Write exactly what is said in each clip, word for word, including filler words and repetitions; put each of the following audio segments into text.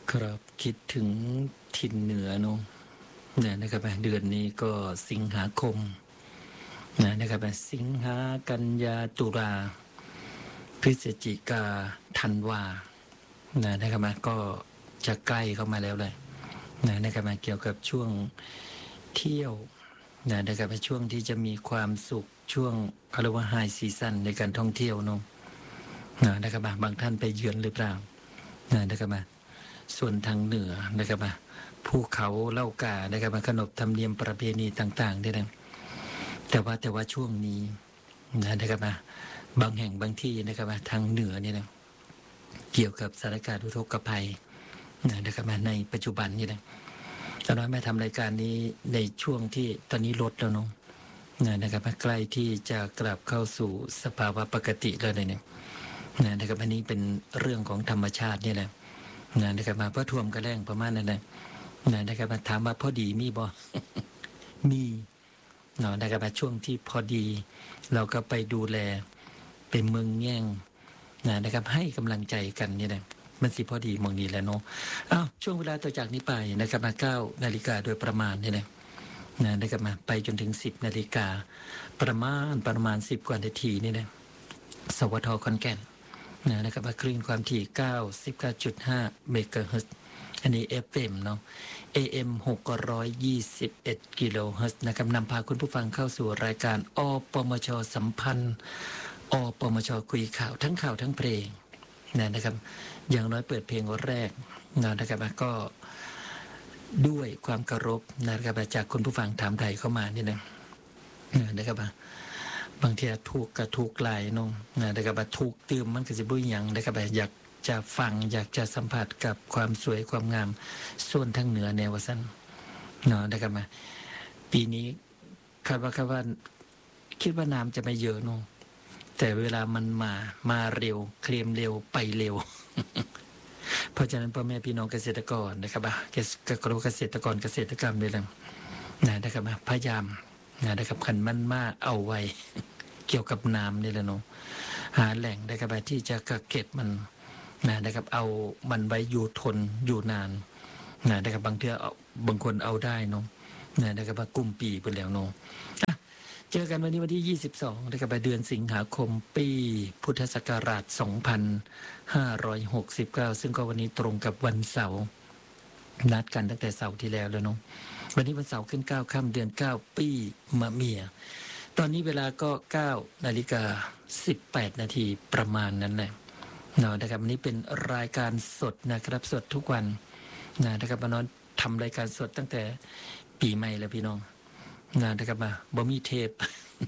ครับคิดถึงถิ่นเหนือเนาะเนี่ยนะครับเดือนนี้ก็สิงหาคมนะนะครับสิงหากันยาตุลาพฤศจิกาธันวานะนะครับก็จะใกล้เข้ามาแล้วเลยนะนะครับเกี่ยวกับช่วงเที่ยวนะนะครับช่วงที่จะมีความสุขช่วงเขาเรียกว่าไฮซีซั่นในการท่องเที่ยวเนาะนะนะครับบางท่านไปเยือนหรือเปล่านะนะครับส่วนทางเหนือนะครับภูเขาเล่ากานะครับขนบธรรมเนียมประเพณีต่างๆด้วยนะแต่ว่าแต่ว่าช่วงนี้นะครับบางแห่งบางที่นะครับทางเหนือเนี่ยนะเกี่ยวกับสถานการณ์อุทกภัยนะครับในปัจจุบันนี่นะตอนนั้นแม่ทำรายการนี้ในช่วงที่ตอนนี้ลดแล้วเนาะนะครับใกล้ที่จะกลับเข้าสู่สภาวะปกติแล้วเลยเนี่ยนะครับอันนี้เป็นเรื่องของธรรมชาตินี่แหละนะนะครับมาเพื่อท่วมกระแรงประมาณนั้นนะนะนะครับมาถามว่าพอดีมีบ่ มีเนาะนะครับมาช่วงที่พอดีเราก็ไปดูแลเป็นเมืองแง่งนะนะครับให้กำลังใจกันนี่นะมันสิพอดีมองนี้แหละเนาะอ้าวช่วงเวลาต่อจากนี้ไปนะครับมาเก้านาฬิกาโดยประมาณนี่นะนะนะครับมาไปจนถึงสิบนาฬิกาประมาณประมาณสิบกว่านาทีนี่นะสวทขอนแก่นนะครับคลื่นความถี่ เก้าสิบเก้าจุดห้า เมกะเฮิรตซ์อันนี้ เอฟ เอ็ม เนาะ เอ เอ็ม หกร้อยยี่สิบเอ็ด กิโลเฮิรตซ์นะครับนำพาคุณผู้ฟังเข้าสู่รายการอปมชสัมพันธ์อปมชคุยข่าวทั้งข่าวทั้งเพลงนะครับอย่างน้อยเปิดเพลงแรกนะครับก็ด้วยความเคารพนะครับจากคุณผู้ฟังถามไทยเข้ามานี่นะนะครับบางทีถูกกระถูกหลายน้องนะครับถูกตื่มมันก็จะบุ้ยยังนะครับอยากจะฟังอยากจะสัมผัสกับความสวยความงามส่วนทางเหนือแนวสันเนาะนะครับปีนี้คาดว่าคาดว่าคิดว่าน้ำจะไม่เยอะน้องแต่เวลามันมามาเร็วเคลมเร็วไปเร็ว เพราะฉะนั้นพ่อแม่พี่น้องเกษตรกรนะครับเกษตรกรเกษตรกรเกษตรกรรมเลยนะนะครับพยายามนะครับขันมั่นมากเอาไว้เกี่ยวกับน้ำนี่แหละเนาะหาแหล่งนะครับที่จะกักเก็บมันนะครับเอามันไว้อยู่ทนอยู่นานนะครับบางเทื่อบางคนเอาได้เนาะนะครับกุมปีไปแล้วเนาะเจอกันวันนี้วันที่ยี่สิบสองนะครับเดือนสิงหาคมปีพุทธศักราชสองพันห้าร้อยหกสิบเก้าซึ่งก็วันนี้ตรงกับวันเสาร์นัดกันตั้งแต่เสาร์ที่แล้วแล้วเนาะวันนี้วันเสาร์ขึ้นเก้าค่ำเดือนเก้าปีมะเมียตอนนี้เวลาก็เก้านาฬิกาสิบแปดนาทีประมาณนั้นแหละเนาะนะครับวันนี้เป็นรายการสดนะครับสดทุกวันนะครับมานอนทำรายการสดตั้งแต่ปีใหม่แล้วพี่น้องนะครับมาบ่มีเทป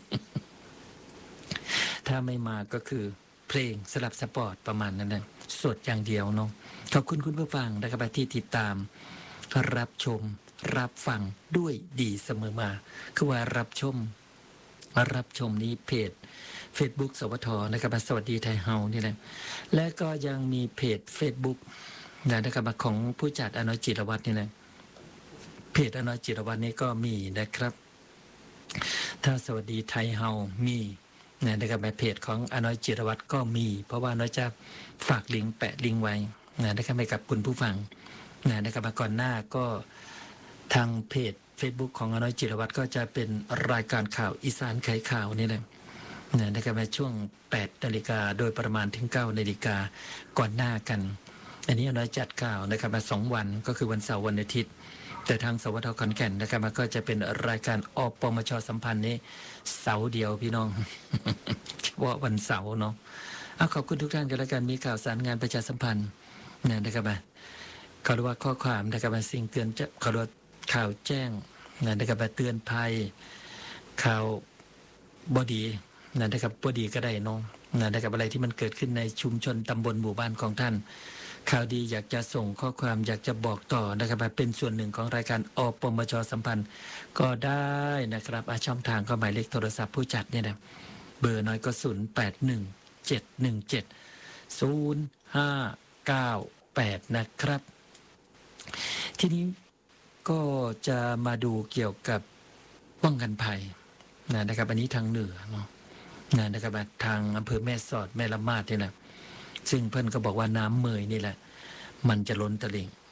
ถ้าไม่มาก็คือเพลงสลับสปอร์ตประมาณนั้นนะสดอย่างเดียวเนาะขอบคุณคุณผู้ฟังนะครับที่ติดตามรับชมรับฟังด้วยดีเสมอมาคือว่ารับชมรับชมนี้เพจ Facebook สวทนะครับสวัสดีไทยเฮานี่แหละและก็ยังมีเพจ Facebook นะครับของผู้จัดอน้อยจิรวัฒน์นี่แหละเพจอน้อยจิรวัฒน์นี่ก็มีนะครับถ้าสวัสดีไทยเฮามีนะครับเพจของอน้อยจิรวัฒน์ก็มีเพราะว่าน้อยจะฝากลิงก์แปะลิงก์ไว้นะครับให้กับคุณผู้ฟังนะครับก่อนหน้าก็ทางเพจ Facebook ของอน้อยจิรวัฒน์ก็จะเป็นรายการข่าวอีสานไขข่าวนี่แหละนะครับในช่วงแปดนาฬิกาโดยประมาณถึงเก้านาฬิกาก่อนหน้ากันอันนี้อน้อยจัดข่าวนะครับมาสองวันก็คือวันเสาร์วันอาทิตย์แต่ทางสวทขอนแก่นนะครับมันก็จะเป็นรายการอปมชสัมพันธ์นี้เสาร์เดียวพี่น้อง เฉพาะวันเสาร์เนาะเอาขอบคุณทุกท่านกันแล้วกันมีข่าวสารงานประชาสัมพันธ์นะครับเขาเรียกว่าข้อความนะครับสิ่งเตือนจะเขาเรียกว่าข่าวแจ้งนะครับเตือนภัยข่าวบอดีนะครับบอดีก็ได้น้องนะครับอะไรที่มันเกิดขึ้นในชุมชนตำบลหมู่บ้านของท่านข่าวดีอยากจะส่งข้อความอยากจะบอกต่อนะครับเป็นส่วนหนึ่งของรายการอปมชสัมพันธ์ก็ได้นะครับช่องทางก็หมายเลขโทรศัพท์ผู้จัดเนี่ยนะเบอร์น้อยก็ศูนย์แปดหนึ่งเจ็ดหนึ่งเจ็ดศูนย์ห้าเก้าแปดนะครับทีนี้ก็จะมาดูเกี่ยวกับป้องกันภัยนะครับอันนี้ทางเหนือเนาะนะครับทางอำเภอแม่สอดแม่ละมาดนี่แหละซึ่งเพื่อนก็บอกว่าน้ำเมยนี่แหละมันจะล้นตลิ่ง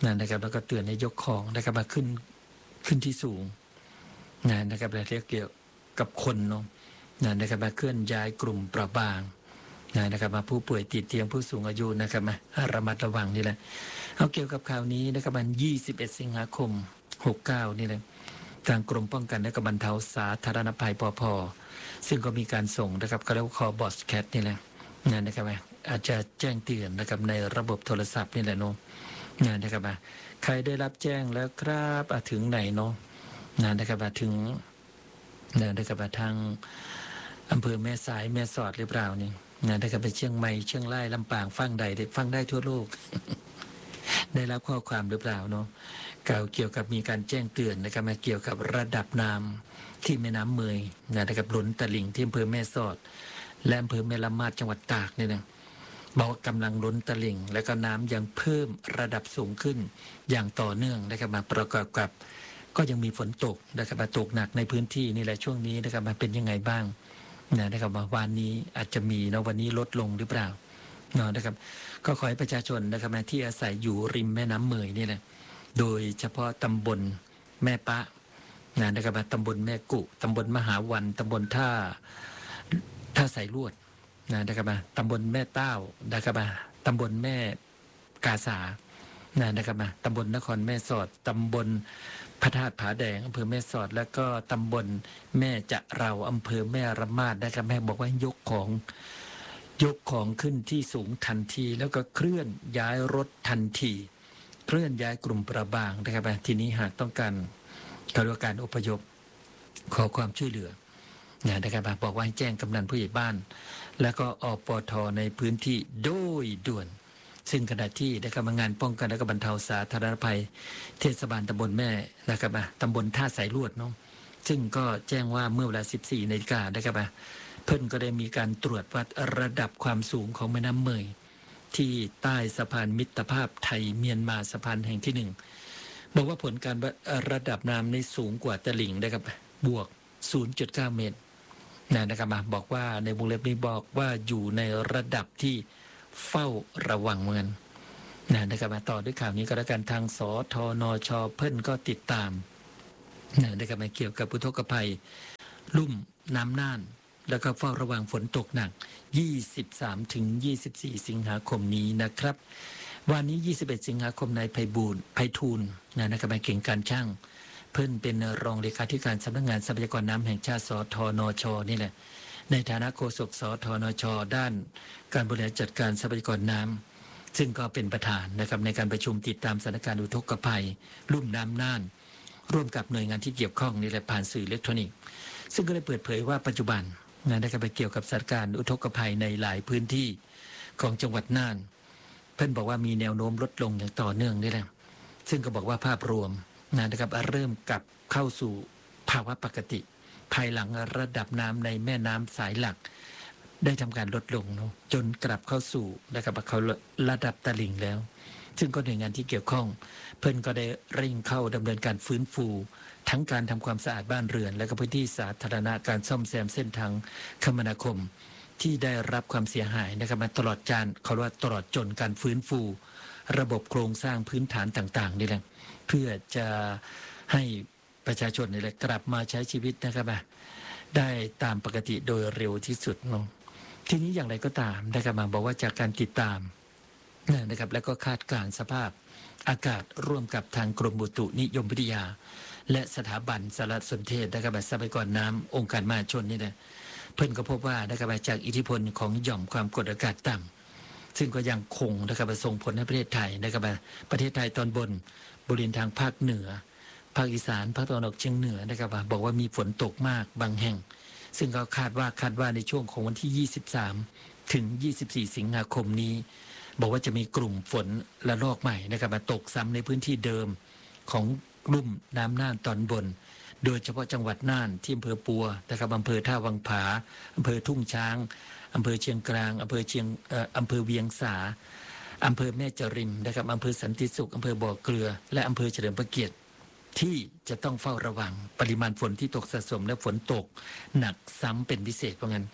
นะนะครับแล้วก็เตือนให้ยกของนะครับมาขึ้นขึ้นที่สูงนะนะครับและเรียกเกี่ยวกับคนเนาะนะนะครับมาเคลื่อนย้ายกลุ่มเปราะบางนะนะครับมาผู้ป่วยติดเตียงผู้สูงอายุนะครับมาระมัดระวังนี่แหละเอาเกี่ยวกับข่าวนี้นะครับวันยี่สิบเอ็ดสิงหาคมหกสิบเก้านี่แหละทางกรมป้องกันและบรรเทาสาธารณภัยปภ.ซึ่งก็มีการส่งนะครับเขาเรียกว่าคอบอสแคทนี่แหละนะนะครับอาจจะแจ้งเตือนนะครับในระบบโทรศัพท์นี่แหละเนาะนะนะครับใครได้รับแจ้งแล้วครับถึงไหนเนาะนะนะครับถึงนะนะครับทางอำเภอแม่สายแม่สอดหรือเปล่านี่นะนะครับไปเชียงใหม่เชียงรายลำปางฟังใดฟังได้ทั่วโลก ได้รับข้อความหรือเปล่าเนาะกล่าวเกี่ยวกับมีการแจ้งเตือนนะครับมาเกี่ยวกับระดับน้ำที่แม่น้ำเมยนะครับล้นตลิ่งที่อำเภอแม่สอดและอำเภอแม่ละมาดจังหวัดตากนี่นะบอกกำลังล้นตลิ่งและก็น้ำยังเพิ่มระดับสูงขึ้นอย่างต่อเนื่องนะครับมาประกอบกับก็ยังมีฝนตกนะครับมาตกหนักในพื้นที่นี่แหละช่วงนี้นะครับมาเป็นยังไงบ้างนะครับมาวันนี้อาจจะมีนะวันนี้ลดลงหรือเปล่าเนาะนะครับก็ขอให้ประชาชนนะครับที่อาศัยอยู่ริมแม่น้ำเมยนี่แหละโดยเฉพาะตำบลแม่ปะนะครับตำบลแม่กุตำบลมหาวันตำบลท่าท่าสายลวดนะครับตำบลแม่เต้านะครับตำบลแม่กาสานะครับตำบลนครแม่สอดตำบลพระธาตุผาแดงอำเภอแม่สอดแล้วก็ตำบลแม่จะเราอำเภอแม่ระมาดนะครับแม่บอกว่ายกของยกของขึ้นที่สูงทันทีแล้วก็เคลื่อนย้ายรถทันทีเคลื่อนย้ายกลุ่มประบางนะครับทีนี้หากต้องการการอพยพขอความช่วยเหลือนะครับบอกว่าให้แจ้งกำนันผู้ใหญ่บ้านแล้วก็อปทในพื้นที่โดยด่วนซึ่งขณะที่นะครับงานป้องกันและบรรเทาสาธารณภัยเทศบาลตำบลแม่นะครับตำบลท่าสายลวดเนาะซึ่งก็แจ้งว่าเมื่อเวลา สิบสี่นาฬิกานะครับเพิ่นก็ได้มีการตรวจวัดระดับความสูงของแม่น้ำเมยที่ใต้สะพานมิตรภาพไทยเมียนมาสะพานแห่งที่หนึ่งบอกว่าผลการระดับน้ำในสูงกว่าตลิ่งนะครับบวก ศูนย์จุดเก้า เมตรนะครับบอกว่าในวงเล็บนี้บอกว่าอยู่ในระดับที่เฝ้าระวังเหมือนนะครับมาต่อด้วยข่าวนี้ก็แล้วกันทางสทนชเพิ่นก็ติดตามนะครับมาเกี่ยวกับอุทกภัยลุ่มน้ำน่านแล้วก็เฝ้าระวังฝนตกหนัก ยี่สิบสามถึงยี่สิบสี่ สิงหาคมนี้นะครับวันนี้ยี่สิบเอ็ดสิงหาคมนายไพบูลย์ไพฑูรย์นะครับมาเก่งการช่างเพิ่นเป็นรองเลขาธิการสำนักงานทรัพยากรน้ำแห่งชาติสทนชนี่แหละในฐานะโฆษกสทนชด้านการบริหารจัดการทรัพยากรน้ำซึ่งก็เป็นประธานนะครับในการประชุมติดตามสถานการณ์อุทกภัยลุ่มน้ำน่านร่วมกับหน่วยงานที่เกี่ยวข้องนี่แหละผ่านสื่ออิเล็กทรอนิกส์ซึ่งก็ได้เปิดเผยว่าปัจจุบันนะครับไปเกี่ยวกับสถานการณ์อุทกภัยในหลายพื้นที่ของจังหวัดน่านเพิ่นบอกว่ามีแนวโน้มลดลงอย่างต่อเนื่องนี่แหละซึ่งก็บอกว่าภาพรวมนะครับเริ่มกลับเข้าสู่ภาวะปกติภายหลังระดับน้ำในแม่น้ำสายหลักได้ทำการลดลงเนาะจนกลับเข้าสู่นะครับเขาระดับตลิ่งแล้วซึ่งก็หน่วยงานที่เกี่ยวข้องเพิ่นก็ได้เร่งเข้าดำเนินการฟื้นฟูทั้งการทำความสะอาดบ้านเรือนและก็พื้นที่สาธารณะการซ่อมแซมเส้นทางคมนาคมที่ได้รับความเสียหายนะครับมาตลอดจานเขาว่าตลอดจนการฟื้นฟูระบบโครงสร้างพื้นฐานต่างๆนี่แหละเพื่อจะให้ประชาชนนี่แหละกลับมาใช้ชีวิตนะครับได้ตามปกติโดยเร็วที่สุดเนาะทีนี้อย่างไรก็ตามนะครับมาบอกว่าจากการติดตามนะครับแล้วก็คาดการณ์สภาพอากาศร่วมกับทางกรมอุตุนิยมวิทยาและสถาบันสารสนเทศนะครับทรัพยากรน้ำองค์การมหาชนนี่นะเพิ่นก็พบว่านะครับจากอิทธิพลของหย่อมความกดอากาศต่ำซึ่งก็ยังคงนะครับส่งผลให้ประเทศไทยนะครับประเทศไทยตอนบนบริเวณทางภาคเหนือภาคอีสานภาคตะวันออกเฉียงเหนือนะครับบอกว่ามีฝนตกมากบางแห่งซึ่งก็คาดว่าคาดว่าในช่วงของวันที่ยี่สิบสามถึงยี่สิบสี่สิงหาคมนี้บอกว่าจะมีกลุ่มฝนระลอกใหม่นะครับมาตกซ้ำในพื้นที่เดิมของลุ่มน้ำน่านตอนบนโดยเฉพาะจังหวัดน่านที่อำเภอปัวนะครับอำเภอท่าวังผาอำเภอทุ่งช้างอำเภอเชียงกลางอำเภอเชียงเอ่ออำเภอเวียงสาอำเภอแม่จริมนะครับอำเภอสันติสุขอำเภอบ่อเกลือและอำเภอเฉลิมพระเกียรติที่จะต้องเฝ้าระวังปริมาณฝนที่ตกสะสมและฝนตกหนักซ้ำเป็นพิเศษเพราะงั้น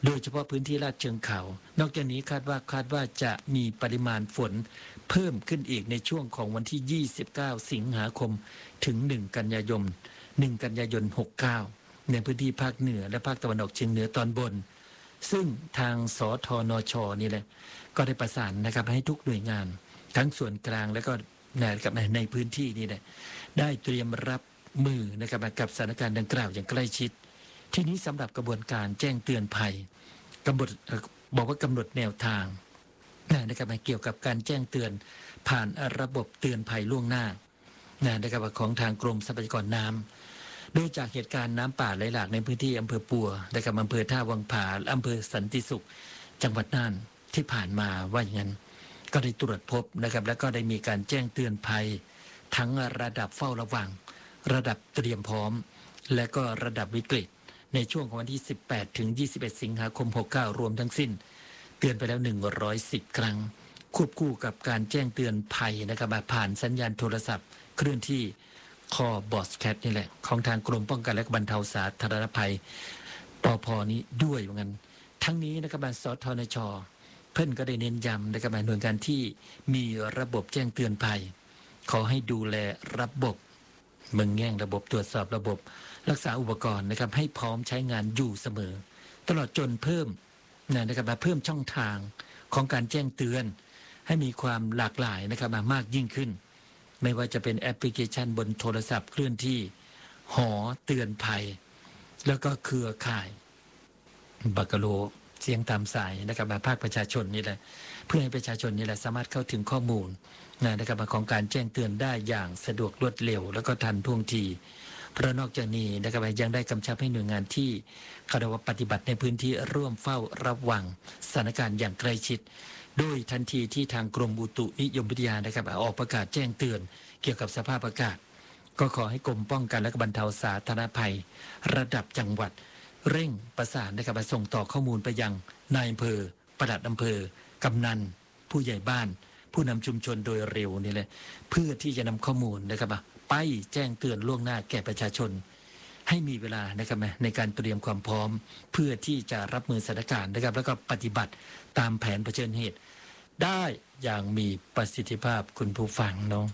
โดยเฉพาะพื้นที่ลาดเชิงเขา นอกจากนี้คาดว่าคาดว่าจะมีปริมาณฝนเพิ่มขึ้นอีกในช่วงของวันที่ ยี่สิบเก้า สิงหาคมถึง หนึ่ง กันยายน หนึ่ง กันยายน หกสิบเก้า ในพื้นที่ภาคเหนือและภาคตะวันออกเฉียงเหนือตอนบน ซึ่งทางสทนช.นี่แหละก็ได้ประสานนะครับให้ทุกหน่วยงานทั้งส่วนกลางและก็นะครับในพื้นที่นี่แหละได้เตรียมรับมือนะครับกับสถานการณ์ดังกล่าวอย่างใกล้ชิดทีนี้สำหรับกระบวนการแจ้งเตือนภัยกำหนดบอกว่ากำหนดแนวทางนะครับเกี่ยวกับการแจ้งเตือนผ่านระบบเตือนภัยล่วงหน้านะครับของทางกรมทรัพยากรน้ำโดยจากเหตุการณ์น้ำป่าไหลหลากในพื้นที่อำเภอปัวนะครับอำเภอท่าวังผาอำเภอสันติสุขจังหวัดน่านที่ผ่านมาว่าอย่างนั้นก็ได้ตรวจพบนะครับแล้วก็ได้มีการแจ้งเตือนภัยทั้งระดับเฝ้าระวังระดับเตรียมพร้อมและก็ระดับวิกฤตในช่วงของวันที่สิบแปดถึงยี่สิบเอ็ดสิงหาคมหกสิบเก้ารวมทั้งสิ้นเตือนไปแล้วหนึ่งร้อยสิบครั้งควบคู่กับการแจ้งเตือนภัยนะครับผ่านสัญญาณโทรศัพท์เคลื่อนที่คอบอสแคทนี่แหละของทางกรมป้องกันและบรรเทาสาธารณภัยปพนี้ด้วยเหมือนกันทั้งนี้นะครับสทนช.เพิ่นก็ได้เน้นย้ำนะครับหน่วยงานที่มีระบบแจ้งเตือนภัยขอให้ดูแลระบบมึงแง่งระบบตรวจสอบระบบรักษาอุปกรณ์นะครับให้พร้อมใช้งานอยู่เสมอตลอดจนเพิ่มนะครับมาเพิ่มช่องทางของการแจ้งเตือนให้มีความหลากหลายนะครับมามากยิ่งขึ้นไม่ว่าจะเป็นแอปพลิเคชันบนโทรศัพท์เคลื่อนที่หอเตือนภัยแล้วก็เครือข่ายบักกะโลเสียงตามสายนะครับมาภาคประชาชนนี่แหละเพื่อให้ประชาชนนี่แหละสามารถเข้าถึงข้อมูลนะครับของการแจ้งเตือนได้อย่างสะดวกรวดเร็วแล้วก็ทันท่วงทีเพราะนอกจากนี้นะครับยังได้กำชับให้หน่วยงานที่เขาเรียกว่าปฏิบัติในพื้นที่ร่วมเฝ้าระวังสถานการณ์อย่างใกล้ชิดโดยทันทีที่ทางกรมอุตุนิยมวิทยานะครับออกประกาศแจ้งเตือนเกี่ยวกับสภาพอากาศก็ขอให้กรมป้องกันและบรรเทาสาธารณภัยระดับจังหวัดเร่งประสานนะครับส่งต่อข้อมูลไปยังนายอำเภอปลัดอำเภอกำนันผู้ใหญ่บ้านผู้นำชุมชนโดยเร็วนี่แหละเพื่อที่จะนำข้อมูลนะครับไปแจ้งเตือนล่วงหน้าแก่ประชาชนให้มีเวลานะครับในการเตรียมความพร้อมเพื่อที่จะรับมือสถานการณ์นะครับแล้วก็ปฏิบัติตามแผนเผชิญเหตุได้อย่างมีประสิทธิภาพคุณผู้ฟังเนาะ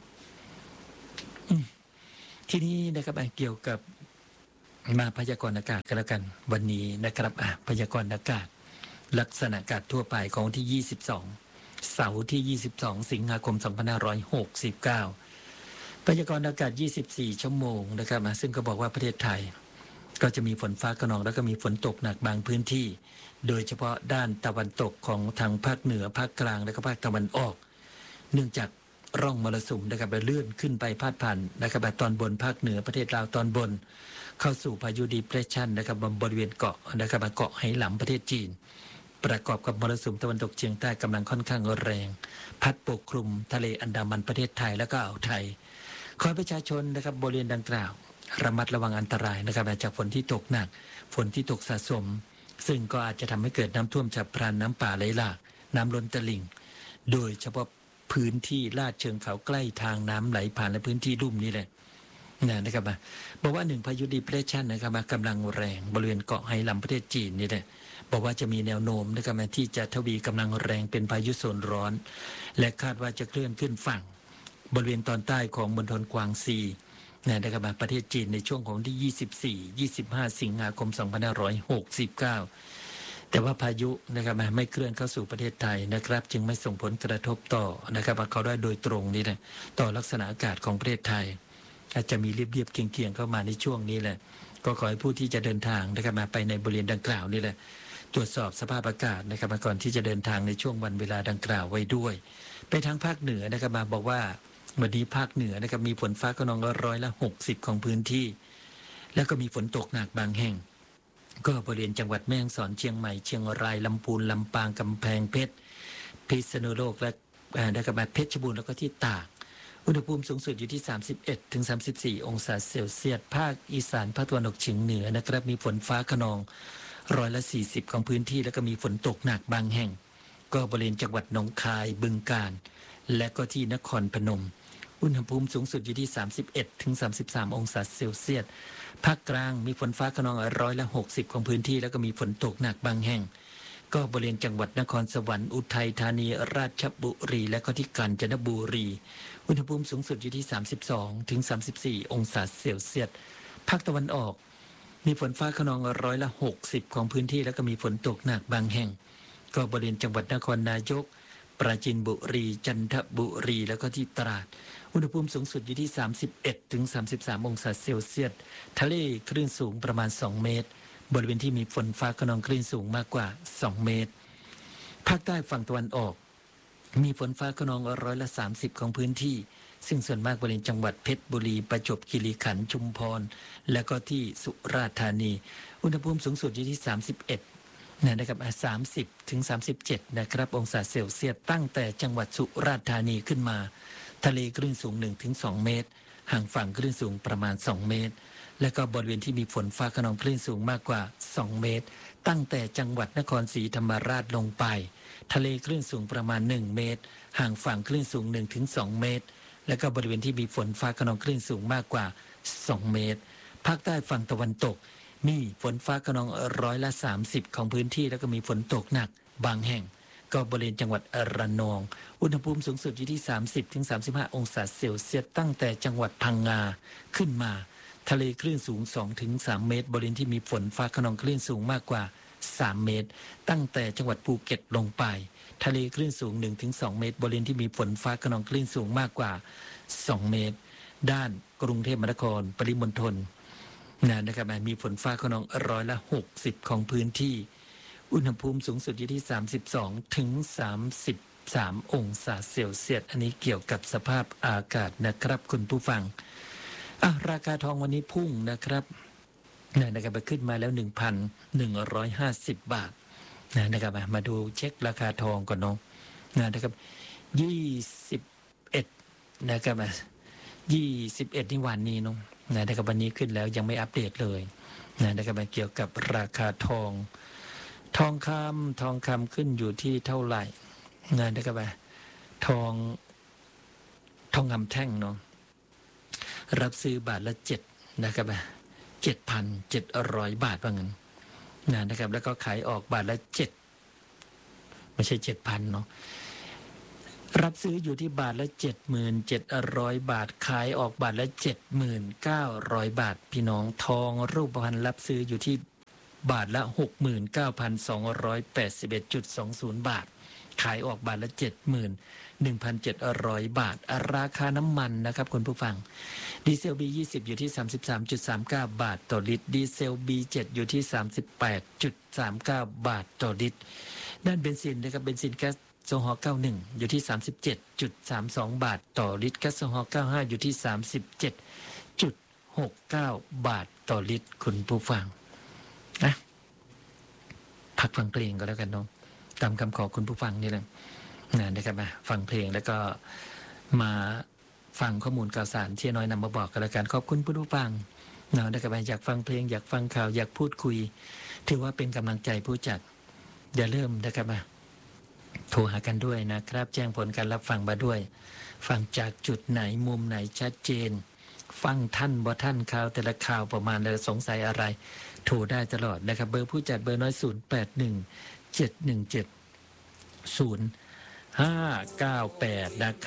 ทีนี้นะครับเกี่ยวกับมาพยากรณ์อากาศกันแล้วกันวันนี้นะครับอ่ะพยากรณ์อากาศลักษณะอากาศทั่วไปของที่ยี่สิบสองเสาร์ที่ยี่สิบสองสิงหาคมสองพันห้าร้อยหกสิบเก้าพยากรณ์อากาศยี่สิบสี่ชั่วโมงนะครับซึ่งก็บอกว่าประเทศไทยก็จะมีฝนฟ้าคะนองแล้วก็มีฝนตกหนักบางพื้นที่โดยเฉพาะด้านตะวันตกของทางภาคเหนือภาคกลางและก็ภาคตะวันออกเนื่องจากร่องมรสุมนะครับเลื่อนขึ้นไปพาดผ่านนะครับตอนบนภาคเหนือประเทศลาวตอนบนเข้าสู่พายุดีเพรสชันนะครับบริเวณเกาะนะครับเกาะไหหลำประเทศจีนประกอบกับมรสุมตะวันตกเฉียงใต้กำลังค่อนข้างแรงพัดปกคลุมทะเลอันดามันประเทศไทยและก็อ่าวไทยขอให้ประชาชนนะครับบริเวณดังกล่าวระมัดระวังอันตรายนะครับจากฝนที่ตกหนักฝนที่ตกสะสมซึ่งก็อาจจะทำให้เกิดน้ำท่วมฉับพลันน้ำป่าไหลหลากน้ำล้นตลิ่งโดยเฉพาะพื้นที่ลาดเชิงเขาใกล้ทางน้ำไหลผ่านและพื้นที่ลุ่มนี่แหละนะครับบอกว่าหนึ่งพายุดีเพรสชันนะครับกำลังแรงบริเวณเกาะไหหลำประเทศจีนนี่แหละบอกว่าจะมีแนวโน้มนะครับที่จะทวีกำลังแรงเป็นพายุโซนร้อนและคาดว่าจะเคลื่อนขึ้นฝั่งบริเวณตอนใต้ของมณฑลกวางซีนะครับประเทศจีนในช่วงของที่ยี่สิบสี่ ยี่สิบห้าสิงหาคมสองพันห้าร้อยหกสิบเก้าแต่ว่าพายุนะครับไม่เคลื่อนเข้าสู่ประเทศไทยนะครับจึงไม่ส่งผลกระทบต่อนะครับเขาได้โดยตรงนี่แหละต่อลักษณะอากาศของประเทศไทยอาจจะมีเรียบๆเคียงๆเข้ามาในช่วงนี้แหละก็ขอให้ผู้ที่จะเดินทางนะครับมาไปในบริเวณดังกล่าวนี่แหละตรวจสอบสภาพอากาศนะครับมาก่อนที่จะเดินทางในช่วงวันเวลาดังกล่าวไว้ด้วยไปทางภาคเหนือนะครับมาบอกว่าวันนี้ภาคเหนือนะครับมีฝนฟ้าคะนองร้อยละหกสิบของพื้นที่แล้วก็มีฝนตกหนักบางแห่งก็บริเวณจังหวัดแม่ฮ่องสอนเชียงใหม่เชียงรายลำพูนลำปางกำแพงเพชรพิษณุโลกและนะครับเพชรบูรณ์แล้วก็ที่ตากอุณหภูมิสูงสุดอยู่ที่สามสิบเอ็ดถึงสามสิบสี่องศาเซลเซียสภาคอีสานภาคตะวันออกเฉียงเหนือนะครับมีฝนฟ้าคะนองร้อยละสี่สิบของพื้นที่แล้วก็มีฝนตกหนักบางแห่งก็บริเวณจังหวัดหนองคายบึงกาฬและก็ที่นครพนมอุณหภูมิสูงสุดอยู่ที่สามสิบเอ็ดถึงสามสิบสามองศาเซลเซียสภาคกลางมีฝนฟ้าคะนองร้อยละหกสิบของพื้นที่แล้วก็มีฝนตกหนักบางแห่งก็บริเวณจังหวัดนครสวรรค์อุทัยธานีราชบุรีและก็ที่กาญจนบุรีอุณหภูมิสูงสุดอยู่ที่สามสิบสองถึงสามสิบสี่องศาเซลเซียสภาคตะวันออกมีฝนฟ้าคะนองร้อยละหกสิบของพื้นที่แล้วก็มีฝนตกหนักบางแห่งก็บริเวณจังหวัดนครนายกปราจีนบุรีจันทบุรีแล้วก็ที่ตราดอุณหภูมิสูงสุดอยู่ที่สามสิบเอ็ดถึงสามสิบสามองศาเซลเซียสทะเลคลื่นสูงประมาณสองเมตรบริเวณที่มีฝนฟ้าคะนองคลื่นสูงมากกว่าสองเมตรภาคใต้ฝั่งตะวันออกมีฝนฟ้าคะนองร้อยละสามสิบของพื้นที่ซึ่งส่วนมากบริเวณจังหวัดเพชรบุรีประจวบคีรีขันธ์ชุมพรและก็ที่สุราษฎร์ธานีอุณหภูมิสูงสุดอยู่ที่สามสิบเอ็ดนะครับสามสิบถึงสามสิบเจ็ดนะครับองศาเซลเซียสตั้งแต่จังหวัดสุราษฎร์ธานีขึ้นมาทะเลคลื่นสูง หนึ่งถึงสอง เมตรห่างฝั่งคลื่นสูงประมาณสองเมตรและก็บริเวณที่มีฝนฟ้าคะนองคลื่นสูงมากกว่าสองเมตรตั้งแต่จังหวัดนครศรีธรรมราชลงไปทะเลคลื่นสูงประมาณหนึ่งเมตรห่างฝั่งคลื่นสูง หนึ่งถึงสอง เมตรและก็บริเวณที่มีฝนฟ้าคะนองคลื่นสูงมากกว่าสองเมตรภาคใต้ฝั่งตะวันตกมีฝนฟ้าคะนองร้อยละสามสิบของพื้นที่แล้วก็มีฝนตกหนักบางแห่งก็บริเวณจังหวัดระนองอุณหภูมิสูงสุดอยู่ที่สามสิบถึงสามสิบห้าองศาเซลเซียสตั้งแต่จังหวัดพังงาขึ้นมาทะเลคลื่นสูง สองถึงสาม เมตรบริเวณที่มีฝนฟ้าคะนองคลื่นสูงมากกว่าสามเมตรตั้งแต่จังหวัดภูเก็ตลงไปทะเลคลื่นสูง หนึ่งถึงสอง เมตรบริเวณที่มีฝนฟ้าคะนองคลื่นสูงมากกว่าสองเมตรด้านกรุงเทพมหานครปริมณฑลนะครับมีฝนฟ้าคะนองร้อยละหกสิบของพื้นที่อุณหภูมิสูงสุดอยู่ที่สามสิบสองถึงสามสิบสามองศาเซลเซียสอันนี้เกี่ยวกับสภาพอากาศนะครับคุณผู้ฟังอ่ะราคาทองวันนี้พุ่งนะครับนะนะครับไปขึ้นมาแล้ว หนึ่งพันหนึ่งร้อยห้าสิบ บาทนะนะครับมาดูเช็คราคาทองก่อนเนาะนะครับยี่สิบเอ็ดนะครับยี่สิบเอ็ดนี่วันนี้เนาะนะครับวันนี้ขึ้นแล้วยังไม่อัปเดตเลยนะครับเกี่ยวกับราคาทองทองคำทองคำขึ้นอยู่ที่เท่าไหร่นะครับทองทองคำแท่งเนาะรับซื้อบาทละเจ็ดนะครับเจ็ดพันเจ็ดร้อยบาทว่างั้นนะครับแล้วก็ขายออกบาทละเจ็ดไม่ใช่เจ็ดพันเนาะรับซื้ออยู่ที่บาทละเจ็ดหมื่นเจ็ดร้อยบาทขายออกบาทละเจ็ดหมื่นเก้าร้อยบาทพี่น้องทองรูปพรรณรับซื้ออยู่ที่บาทละหกหมื่นเก้าพันสองร้อยแปดสิบเอ็ดจุดสองศูนย์บาทขายออกบาทละเจ็ดหมื่นหนึ่งพันเจ็ดร้อยบาทราคาน้ำมันนะครับคุณผู้ฟังดีเซล บี ยี่สิบ อยู่ที่ สามสิบสามจุดสามเก้า บาทต่อลิตรดีเซล บี เจ็ด อยู่ที่ สามสิบแปดจุดสามเก้า บาทต่อลิตรด้านเบนซินนะครับเบนซินแก๊สโซฮอล์เก้าสิบเอ็ดอยู่ที่ สามสิบเจ็ดจุดสามสอง บาทต่อลิตรแก๊สโซฮอล์เก้าสิบห้าอยู่ที่ สามสิบเจ็ดจุดหกเก้า บาทต่อลิตรคุณผู้ฟังนะพักฟังเพลงก็แล้วกันเนาะตามคำขอคุณผู้ฟังนี่แหละนะครับมาฟังเพลงแล้วก็มาฟังข้อมูลข่าวสารที่น้อยนำมาบอกกันแล้วกันขอบคุณผู้ฟังนะครับอยากฟังเพลงอยากฟังข่าวอยากพูดคุยถือว่าเป็นกำลังใจผู้จัดอย่าเริ่มนะครับมาโทรหากันด้วยนะครับแจ้งผลการรับฟังมาด้วยฟังจากจุดไหนมุมไหนชัดเจนฟังท่านบ่ท่านข่าวแต่ละข่าวประมาณแล้วสงสัยอะไรโทรได้ตลอดนะครับเบอร์ผู้จัดเบอร์น้อยศูนย์ แปด หนึ่ง เจ็ด หนึ่ง เจ็ด ศูนย์ ห้า เก้า แปดนะครับ